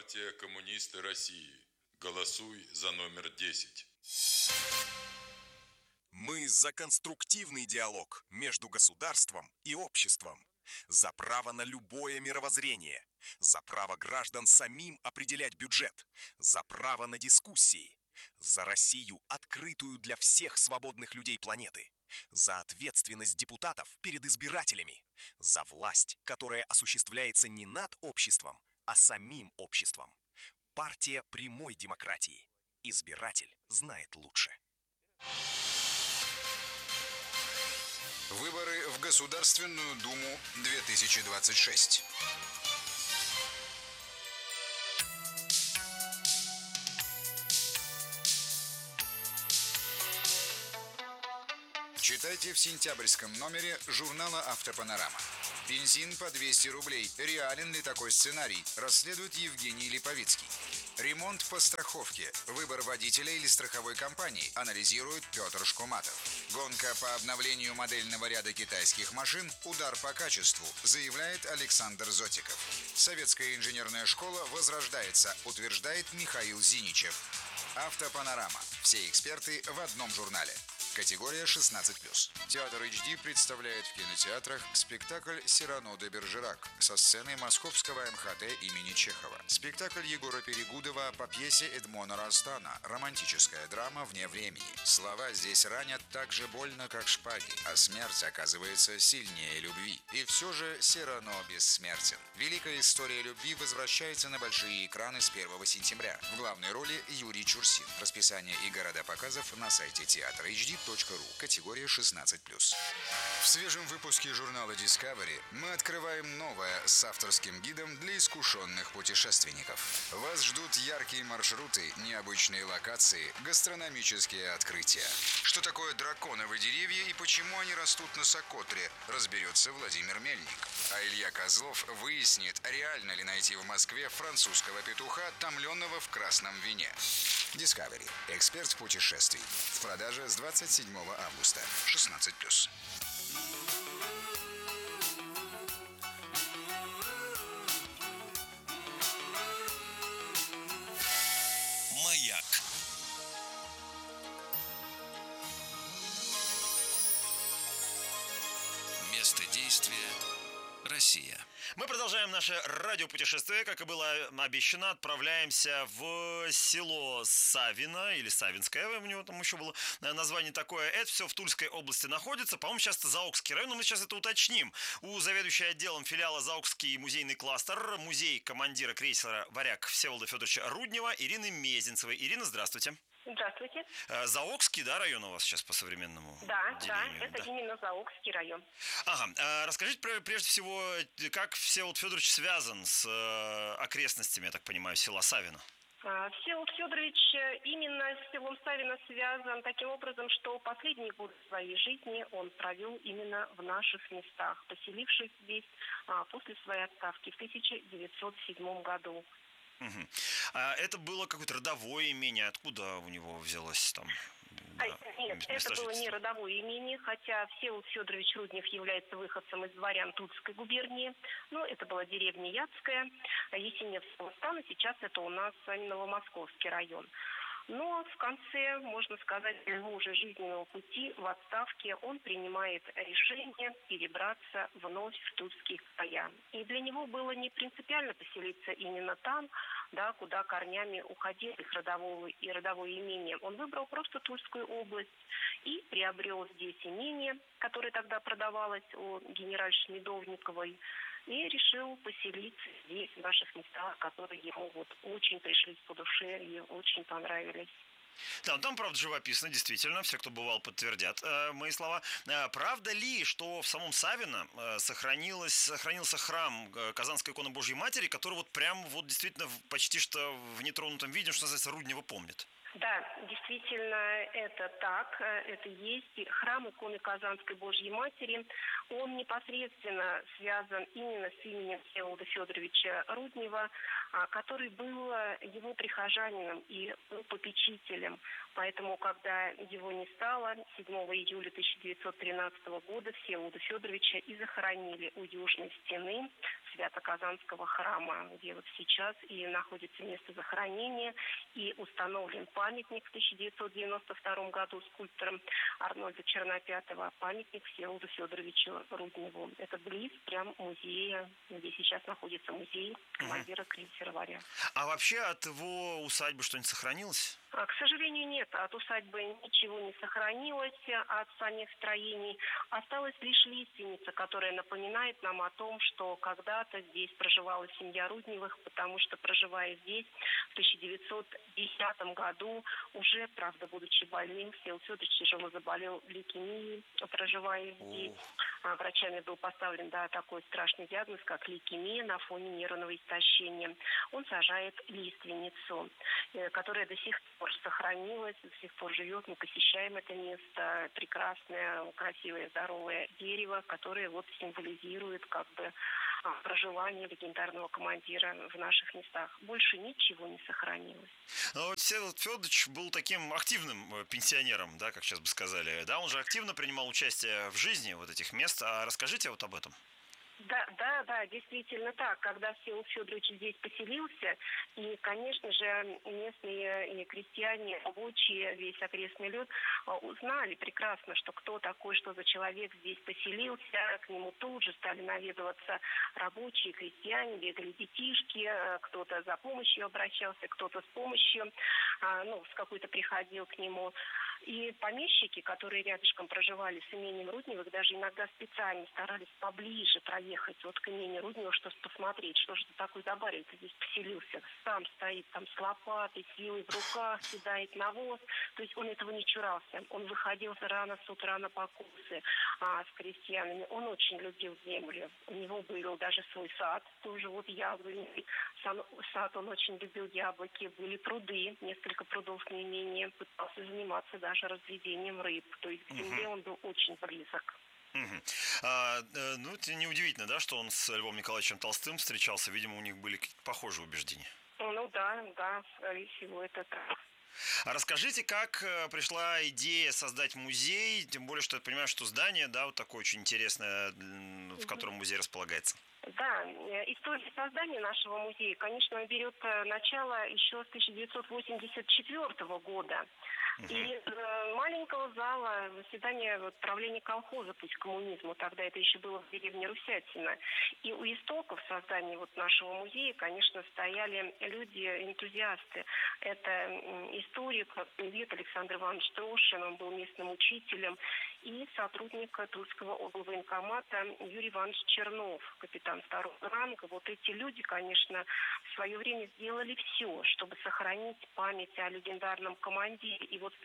Партия Коммунисты России. Голосуй за номер 10. Мы за конструктивный диалог между государством и обществом. За право на любое мировоззрение. За право граждан самим определять бюджет. За право на дискуссии. За Россию, открытую для всех свободных людей планеты. За ответственность депутатов перед избирателями. За власть, которая осуществляется не над обществом, а самим обществом. Партия прямой демократии. Избиратель знает лучше. Выборы в Государственную Думу 2026. Читайте в сентябрьском номере журнала «Автопанорама». Бензин по 200 рублей. Реален ли такой сценарий? Расследует Евгений Липовицкий. Ремонт по страховке. Выбор водителя или страховой компании. Анализирует Петр Шкуматов. Гонка по обновлению модельного ряда китайских машин. Удар по качеству, заявляет Александр Зотиков. Советская инженерная школа возрождается, утверждает Михаил Зиничев. Автопанорама. Все эксперты в одном журнале. Категория 16+. Театр HD представляет в кинотеатрах спектакль «Сирано де Бержерак» со сцены Московского МХТ имени Чехова. Спектакль Егора Перегудова по пьесе Эдмона Растана «Романтическая драма вне времени». Слова здесь ранят так же больно, как шпаги, а смерть оказывается сильнее любви. И все же Сирано бессмертен. Великая история любви возвращается на большие экраны с 1 сентября. В главной роли Юрий Чурсин. Расписание и города показов на сайте театра HD. Категория 16+. В свежем выпуске журнала Discovery мы открываем новое с авторским гидом для искушенных путешественников. Вас ждут яркие маршруты, необычные локации, гастрономические открытия. Что такое драконовые деревья и почему они растут на Сокотре, разберется Владимир Мельник. А Илья Козлов выяснит, реально ли найти в Москве французского петуха, томленного в красном вине. Discovery. Эксперт путешествий. В продаже с 27 августа. 16+. Маяк. Место действия – Россия. Мы продолжаем наше радиопутешествие. Как и было обещано, отправляемся в село Савино, или Савинское, у него там еще было название такое. Это все в Тульской области находится. По-моему, сейчас это Заокский район, но мы сейчас это уточним. У заведующей отделом филиала Заокский музейный кластер, музей командира крейсера «Варяг» Всеволода Федоровича Руднева Ирины Мезенцевой. Ирина, здравствуйте. Здравствуйте. Заокский, да, район у вас сейчас по современному делению? Да, это именно Заокский район. Ага, расскажите прежде всего, как Всеволод Федорович связан с окрестностями, я так понимаю, села Савино? Всеволод Федорович именно с селом Савино связан таким образом, что последние годы своей жизни он провел именно в наших местах, поселившись здесь после своей отставки в 1907 году. Угу. А это было какое-то родовое имение? Откуда у него взялось там? Нет, это было не родовое имение, хотя Всеволод Федорович Руднев является выходцем из дворян Тульской губернии, но это была деревня Яцкая, Есеневского стана, сейчас это у нас Новомосковский район. Но в конце, можно сказать, его уже жизненного пути в отставке он принимает решение перебраться вновь в Тульские края. И для него было не принципиально поселиться именно там, да, куда корнями уходило их родовое имение. Он выбрал просто Тульскую область и приобрел здесь имение, которое тогда продавалось у генеральши Медовниковой, и решил поселиться здесь, в наших местах, которые ему очень пришлись по душе и очень понравились. Да, там, правда, живописно, действительно, все, кто бывал, подтвердят мои слова. Правда ли, что в самом Савино сохранился храм Казанской иконы Божьей Матери, который прям действительно почти что в нетронутом виде, что называется, Руднева помнит? Да, действительно, это так, это есть. И храм иконы Казанской Божьей Матери, он непосредственно связан именно с именем Всеволода Федоровича Руднева, который был его прихожанином и попечителем. Поэтому, когда его не стало, 7 июля 1913 года Всеволода Федоровича и захоронили у южной стены Свято-Казанского храма, где вот сейчас и находится место захоронения, и установлен памятник в 1992 году скульптором Арнольда Чернопятова, памятник Всеволоду Федоровичу Рудневу. Это близ прям музея, где сейчас находится музей командира крейсера «Варяг». А вообще от его усадьбы что-нибудь сохранилось? К сожалению, нет. От усадьбы ничего не сохранилось, от самих строений. Осталась лишь лиственница, которая напоминает нам о том, что когда-то здесь проживала семья Рудневых, потому что, проживая здесь, в 1910 году, уже, правда, будучи больным, Всеволод Федорович тяжело заболел лейкемией, проживая здесь. Врачами был поставлен, такой страшный диагноз, как лейкемия на фоне нервного истощения. Он сажает лиственницу, которая до сих пор сохранилась, до сих пор живет. Мы посещаем это место. Прекрасное, красивое, здоровое дерево, которое вот символизирует проживание легендарного командира в наших местах. Больше ничего не сохранилось. Но вот Всеволод Федорович был таким активным пенсионером, да, как сейчас бы сказали. Да, он же активно принимал участие в жизни вот этих мест. А расскажите вот об этом. Да, действительно так. Когда Всеволод Федорович здесь поселился, и, конечно же, местные крестьяне, рабочие, весь окрестный люд узнали прекрасно, что кто такой, что за человек здесь поселился. К нему тут же стали наведываться рабочие, крестьяне, бегали детишки, кто-то за помощью обращался, кто-то с помощью, с какой-то приходил к нему. И помещики, которые рядышком проживали с имением Рудневых, даже иногда специально старались поближе проехать вот к имению Руднева, чтобы посмотреть, что же ты такой за барин, ты здесь поселился. Сам стоит там с лопатой, с вилой в руках, кидает навоз. То есть он этого не чурался. Он выходил рано с утра на покусы с крестьянами. Он очень любил землю. У него был даже свой сад, тоже вот яблони. Сам сад он очень любил яблоки. Были пруды, несколько прудов на имении. Пытался заниматься даже разведением рыб. То есть к земле он был очень близок. Это неудивительно, да, что он с Львом Николаевичем Толстым встречался. Видимо, у них были какие-то похожие убеждения. Да, скорее всего, это так. А расскажите, как пришла идея создать музей, тем более, что я понимаю, что здание, да, вот такое очень интересное, в котором музей располагается. Да, история создания нашего музея, конечно, берет начало еще с 1984 года. И маленького зала заседания правления колхоза «Путь к коммунизму», тогда это еще было в деревне Русятина. И у истоков создания нашего музея, конечно, стояли люди-энтузиасты. Это историк, лингвист Александр Иванович Трошин, он был местным учителем, и сотрудник Тульского облвоенкомата Юрий Иванович Чернов, капитан второго ранга. Вот эти люди, конечно, в свое время сделали все, чтобы сохранить память о легендарном командире. И вот с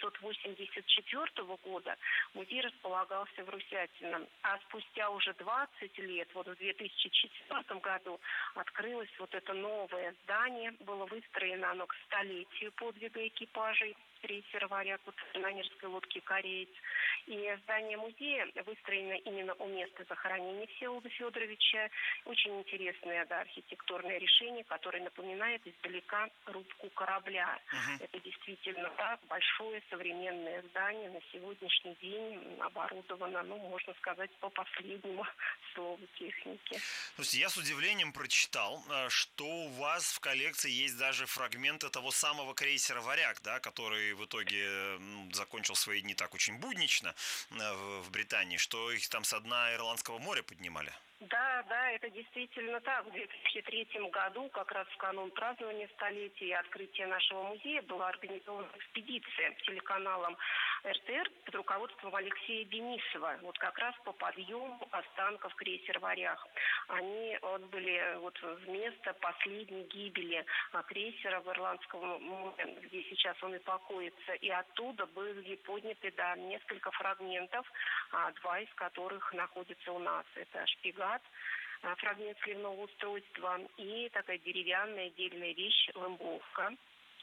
1984 года музей располагался в Русятино. А спустя уже 20 лет, вот в 2004 году, открылось вот это новое здание. Было выстроено оно к столетию подвига экипажей крейсера «Варяг», канонерской лодки «Кореец». И здание музея выстроено именно у места захоронения Всеволода Федоровича. Очень интересное архитектурное решение, которое напоминает издалека рубку корабля. Это действительно большое современное здание, на сегодняшний день оборудовано, можно сказать, по последнему слову техники. Слушайте, я с удивлением прочитал, что у вас в коллекции есть даже фрагменты того самого крейсера «Варяг», да, который в итоге закончил свои дни так очень буднично в Британии, что их там со дна Ирландского моря поднимали. Да, это действительно так. В 2003 году, как раз в канун празднования столетия и открытия нашего музея, была организована экспедиция телеканалом РТР под руководством Алексея Денисова, вот как раз по подъему останков крейсера «Варяг». Они отбыли в место последней гибели крейсера в Ирландском море, где сейчас он и покоится, и оттуда были подняты несколько фрагментов, два из которых находятся у нас. Это шпигат, фрагмент сливного устройства, и такая деревянная отдельная вещь лэмбовка.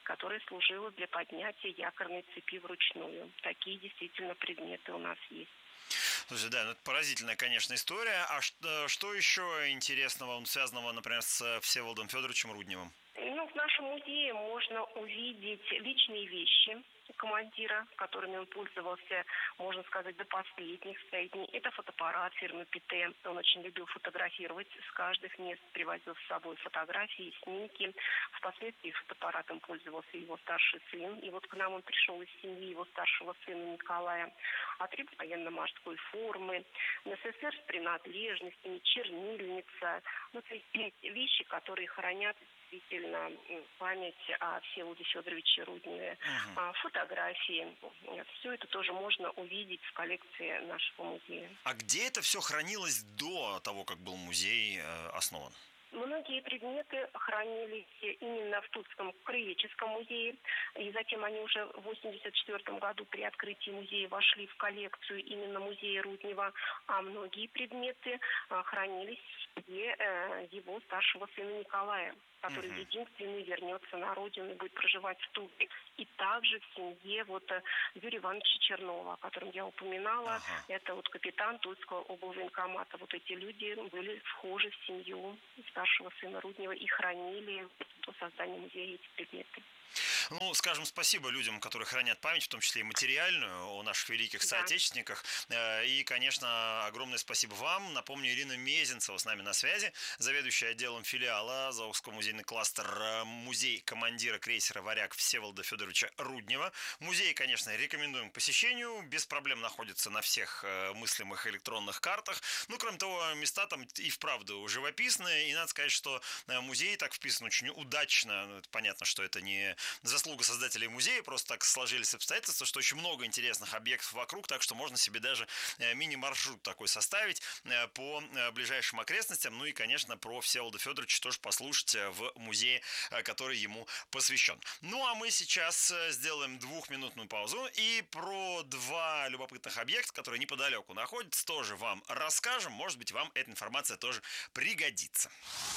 которая служила для поднятия якорной цепи вручную. Такие действительно предметы у нас есть. Слушай, да, ну это поразительная, конечно, история. А что еще интересного, связанного, например, с Всеволодом Федоровичем Рудневым? Ну, в нашем музее можно увидеть личные вещи командира, которыми он пользовался, можно сказать, до последних своих дней. Это фотоаппарат фирмы Пите. Он очень любил фотографировать с каждых мест, привозил с собой фотографии, снимки. Впоследствии фотоаппаратом пользовался его старший сын. И вот к нам он пришел из семьи его старшего сына Николая. Атрибут военно-морской формы, НССР с принадлежностями, чернильница. Ну, то есть вещи, которые хранят действительно память о Всеволоде Федоровиче Рудневе. Фотографии. Все это тоже можно увидеть в коллекции нашего музея. А где это все хранилось до того, как был музей основан? Многие предметы хранились именно в Тульском краеведческом музее, и затем они уже в 1984 году при открытии музея вошли в коллекцию именно музея Руднева, а многие предметы хранились в семье его старшего сына Николая, который единственный вернется на родину и будет проживать в Туле. И также в семье Юрия Ивановича Чернова, о котором я упоминала. Это капитан Тульского облвоенкомата. Вот эти люди были вхожи в семью старшего сына Руднева и хранили до создания музея эти предметы. Ну, скажем спасибо людям, которые хранят память, в том числе и материальную, о наших великих соотечественниках. И, конечно, огромное спасибо вам. Напомню, Ирина Мезенцева с нами на связи, заведующая отделом филиала Заугского музейный кластер музей командира крейсера «Варяг» Всеволода Федоровича Руднева. Музей, конечно, рекомендуем к посещению. Без проблем находится на всех мыслимых электронных картах. Ну, кроме того, места там и вправду живописные. И надо сказать, что музей так вписан очень удачно. Понятно, что это не заслуга создателей музея, просто так сложились обстоятельства, что очень много интересных объектов вокруг, так что можно себе даже мини-маршрут такой составить по ближайшим окрестностям. Ну и, конечно, про Всеволода Федоровича тоже послушать в музее, который ему посвящен. Ну а мы сейчас сделаем 2-минутную паузу и про 2 любопытных объекта, которые неподалеку находятся, тоже вам расскажем. Может быть, вам эта информация тоже пригодится.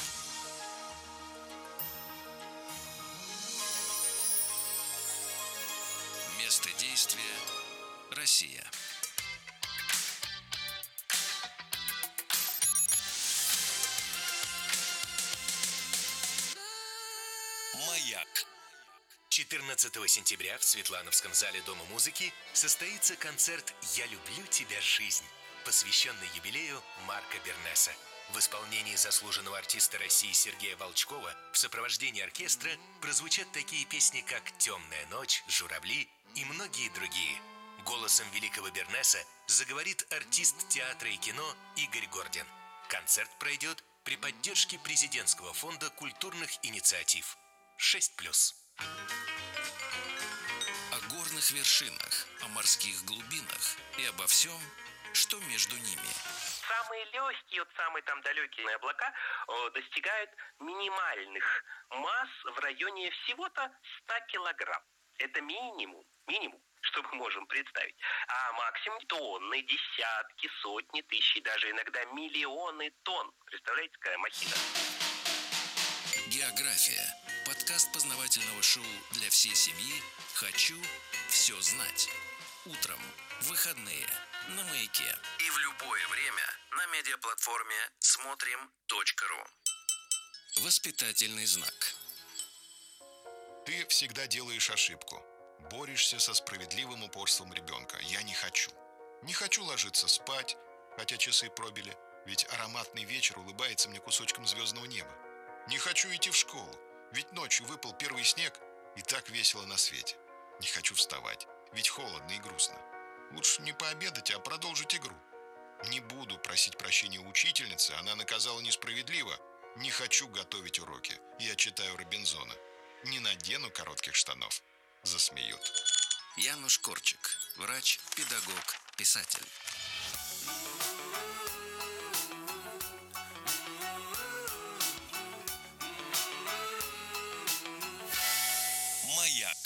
Место действия – Россия. Маяк. 14 сентября в Светлановском зале Дома музыки состоится концерт «Я люблю тебя, жизнь», посвященный юбилею Марка Бернеса. В исполнении заслуженного артиста России Сергея Волчкова в сопровождении оркестра прозвучат такие песни, как «Темная ночь», «Журавли» и многие другие. Голосом великого Бернеса заговорит артист театра и кино Игорь Гордин. Концерт пройдет при поддержке Президентского фонда культурных инициатив. 6+. О горных вершинах, о морских глубинах и обо всем, что между ними. Самые легкие, самые далекие облака достигают минимальных масс в районе всего-то 100 килограмм. Это минимум, что мы можем представить. А максимум тонны, десятки, сотни тысяч, даже иногда миллионы тонн. Представляете, какая махина? География. Подкаст познавательного шоу для всей семьи «Хочу все знать». Утром, в выходные, на Маяке. И в любое время на медиаплатформе смотрим.ру. Воспитательный знак. Ты всегда делаешь ошибку. Борешься со справедливым упорством ребенка. Я не хочу. Не хочу ложиться спать, хотя часы пробили, ведь ароматный вечер улыбается мне кусочком звездного неба. Не хочу идти в школу, ведь ночью выпал первый снег, и так весело на свете. Не хочу вставать, ведь холодно и грустно. Лучше не пообедать, а продолжить игру. Не буду просить прощения у учительницы, она наказала несправедливо. Не хочу готовить уроки, я читаю Робинзона. Не надену коротких штанов, засмеют. Януш Корчик, врач, педагог, писатель. Маяк.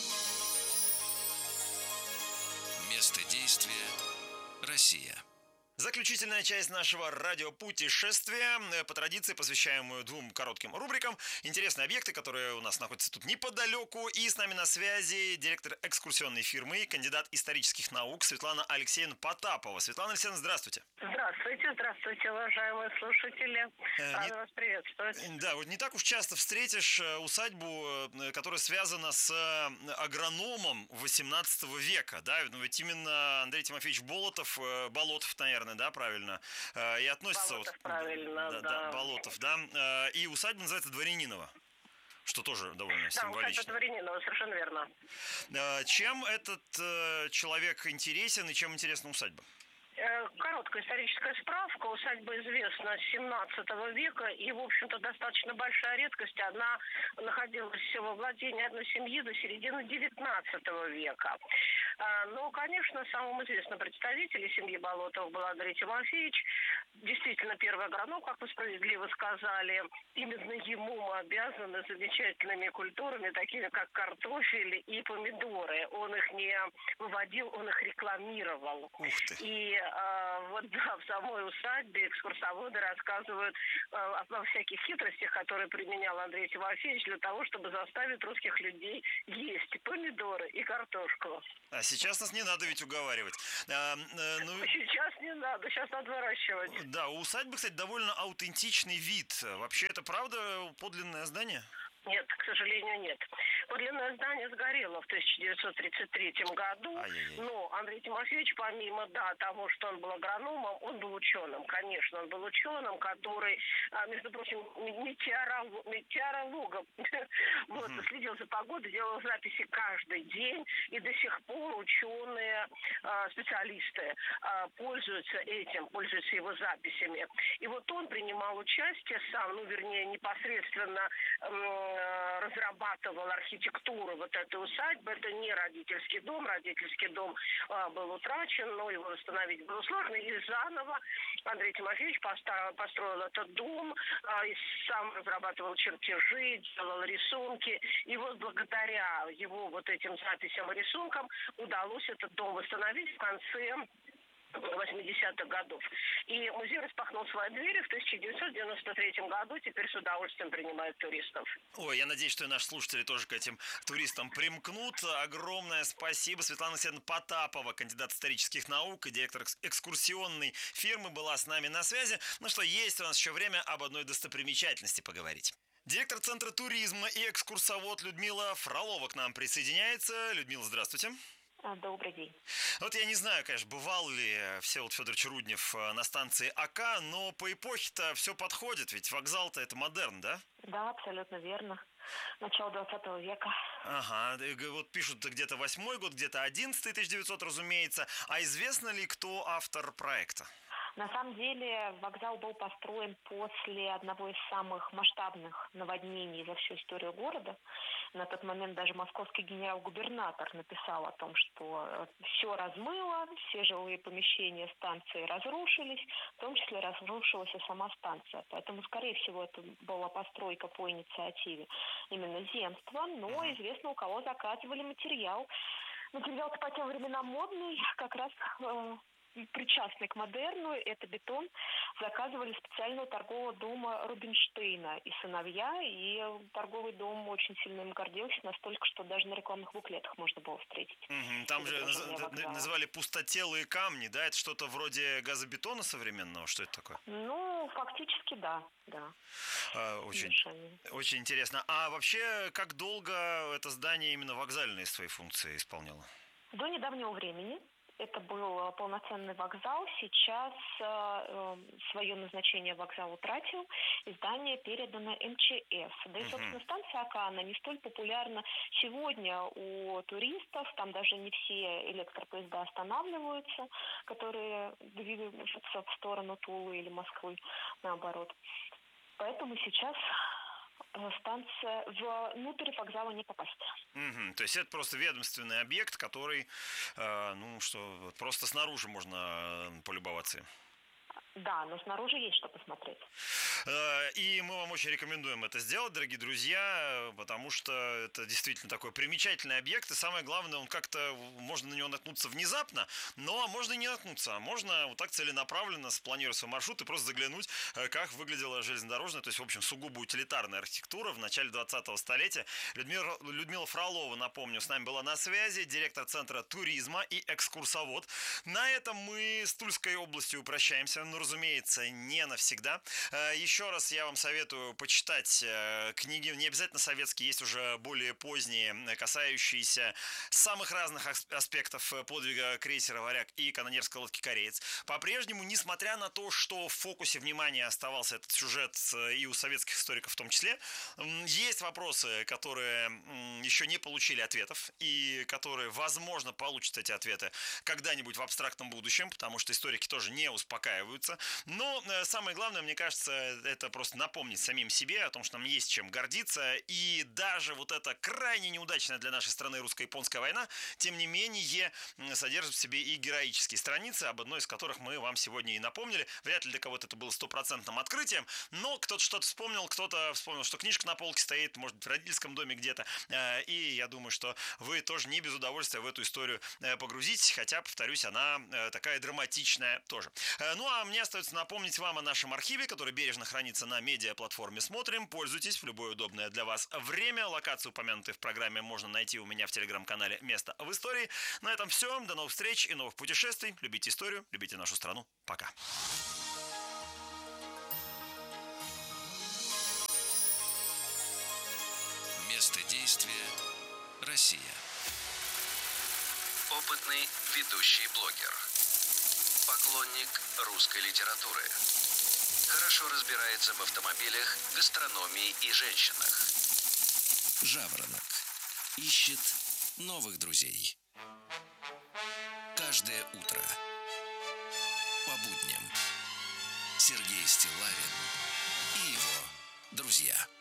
Место действия – Россия. Заключительная часть нашего радиопутешествия, по традиции посвящаемую двум коротким рубрикам. Интересные объекты, которые у нас находятся тут неподалеку. И с нами на связи директор экскурсионной фирмы, кандидат исторических наук Светлана Алексеевна Потапова. Светлана Алексеевна, здравствуйте. Здравствуйте, уважаемые слушатели. Рада вас приветствовать. Да, вот не так уж часто встретишь усадьбу, которая связана с агрономом 18 века, да, ну ведь именно Андрей Тимофеевич Болотов, наверное, да, правильно, и относится... Болотов, правильно, да. Болотов, да, и усадьба называется Дворянинова, что тоже довольно символично. Да, Дворянинова, совершенно верно. Чем этот человек интересен и чем интересна усадьба? Короткая историческая справка. Усадьба известна с 17 века, и, в общем-то, достаточно большая редкость. Она находилась во владении одной семьи до середины 19 века. Но, конечно, самым известным представителем семьи Болотовых был Андрей Тимофеевич. Действительно, первый агроном, как вы справедливо сказали. Именно ему мы обязаны замечательными культурами, такими как картофель и помидоры. Он их не выводил, он их рекламировал. Ух ты. И в самой усадьбе экскурсоводы рассказывают о всяких хитростях, которые применял Андрей Тимофеевич для того, чтобы заставить русских людей есть помидоры и картошку. А сейчас нас не надо ведь уговаривать. Сейчас не надо, сейчас надо выращивать. Да, у усадьбы, кстати, довольно аутентичный вид. Вообще, это правда подлинное здание? Нет, к сожалению, нет. Подлинное здание сгорело в 1933 году, но Андрей Тимофеевич, помимо того, что он был агрономом, он был ученым. Конечно, он был ученым, который, между прочим, метеорологом, следил за погодой, делал записи каждый день, и до сих пор ученые, специалисты пользуются его записями. И вот он принимал участие сам, непосредственно разрабатывал архитектуру вот этой усадьбы. Это не родительский дом. Родительский дом был утрачен, но его восстановить было сложно. И заново Андрей Тимофеевич построил этот дом, и сам разрабатывал чертежи, делал рисунки. И вот благодаря его вот этим записям и рисункам удалось этот дом восстановить в конце 80-х годов. И музей распахнул свои двери в 1993 году. Теперь с удовольствием принимает туристов. Ой, я надеюсь, что и наши слушатели тоже к этим туристам примкнут. Огромное спасибо. Светлана Алексеевна Потапова, кандидат исторических наук и директор экскурсионной фирмы, была с нами на связи. Ну что, есть у нас еще время об одной достопримечательности поговорить. Директор Центра туризма и экскурсовод Людмила Фролова к нам присоединяется. Людмила, здравствуйте. Добрый день. Вот я не знаю, конечно, бывал ли Всеволод Федорович Руднев на станции АК, но по эпохе-то все подходит, ведь вокзал-то это модерн, да? Да, абсолютно верно. Начало 20 века. Ага, вот пишут где-то 8-й год, где-то 11-й, 1900, разумеется. А известно ли, кто автор проекта? На самом деле вокзал был построен после одного из самых масштабных наводнений за всю историю города. На тот момент даже московский генерал-губернатор написал о том, что все размыло, все жилые помещения станции разрушились, в том числе разрушилась и сама станция. Поэтому, скорее всего, это была постройка по инициативе именно земства, но известно, у кого заказывали материал. Материал-то по тем временам модный, как раз причастный к модерну, это бетон, заказывали специального торгового дома Рубинштейна и сыновья, и торговый дом очень сильно им гордился, настолько, что даже на рекламных буклетах можно было встретить. Там же называли пустотелые камни, да? Это что-то вроде газобетона современного? Что это такое? Ну, фактически да. Очень интересно. А вообще, как долго это здание именно вокзальные свои функции исполняло? До недавнего времени. Это был полноценный вокзал. Сейчас свое назначение вокзал утратил. И здание передано МЧС. Да и, собственно, станция АК, она не столь популярна сегодня у туристов. Там даже не все электропоезда останавливаются, которые двигаются в сторону Тулы или Москвы, наоборот. Поэтому сейчас станция, внутрь вокзала не попасть. То есть это просто ведомственный объект, который, просто снаружи можно полюбоваться им. Да, но снаружи есть что посмотреть. И мы вам очень рекомендуем это сделать, дорогие друзья, потому что это действительно такой примечательный объект. И самое главное, он как-то, можно на него наткнуться внезапно, но можно и не наткнуться. Можно вот так целенаправленно спланировать свой маршрут и просто заглянуть, как выглядела железнодорожная, то есть, в общем, сугубо утилитарная архитектура в начале 20-го столетия. Людмила Фролова, напомню, с нами была на связи, директор Центра туризма и экскурсовод. На этом мы с Тульской областью прощаемся, но, разумеется, не навсегда. Еще раз я вам советую почитать книги, не обязательно советские, есть уже более поздние, касающиеся самых разных аспектов подвига крейсера «Варяг» и канонерской лодки «Кореец». По-прежнему, несмотря на то, что в фокусе внимания оставался этот сюжет и у советских историков в том числе, есть вопросы, которые еще не получили ответов и которые, возможно, получат эти ответы когда-нибудь в абстрактном будущем, потому что историки тоже не успокаиваются. Но самое главное, мне кажется, это просто напомнить самим себе о том, что нам есть чем гордиться. И даже вот эта крайне неудачная для нашей страны русско-японская война, тем не менее, содержит в себе и героические страницы, об одной из которых мы вам сегодня и напомнили. Вряд ли для кого-то это было стопроцентным открытием, но кто-то что-то вспомнил, кто-то вспомнил, что книжка на полке стоит, может, в родительском доме где-то. И я думаю, что вы тоже не без удовольствия в эту историю погрузитесь, хотя, повторюсь, она такая драматичная тоже. Ну, а мне остается напомнить вам о нашем архиве, который бережно хранится на медиаплатформе «Смотрим». Пользуйтесь в любое удобное для вас время. Локации, упомянутые в программе, можно найти у меня в телеграм-канале «Место в истории». На этом все. До новых встреч и новых путешествий. Любите историю, любите нашу страну. Пока. Место действия – Россия. Опытный ведущий блогер. Поклонник русской литературы. Хорошо разбирается в автомобилях, гастрономии и женщинах. Жаворонок. Ищет новых друзей. Каждое утро. По будням. Сергей Стиллавин и его друзья.